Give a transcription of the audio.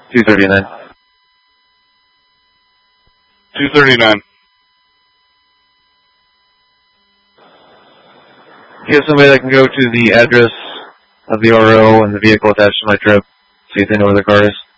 239. 239. You have somebody that can go to the address of the RO and the vehicle attached to my trip, see if they know where the car is.